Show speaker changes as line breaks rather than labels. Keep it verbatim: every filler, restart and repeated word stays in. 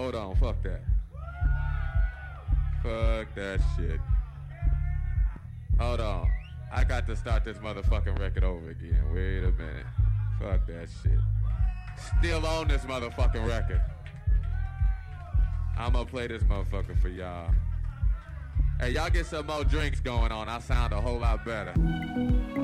hold on. Fuck that. Fuck that shit. Hold on. I got to start this motherfucking record over again. Wait a minute. Fuck that shit. Still on this motherfucking record. I'm gonna play this motherfucker for y'all. Hey, y'all get some more drinks going on. I sound a whole lot better.